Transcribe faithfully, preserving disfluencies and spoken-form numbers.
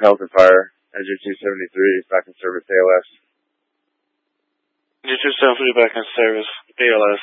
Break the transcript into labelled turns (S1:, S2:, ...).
S1: Health and Fire, Engine two seventy-three, back in service, A L S.
S2: Engine two seventy-three, back in service, A L S.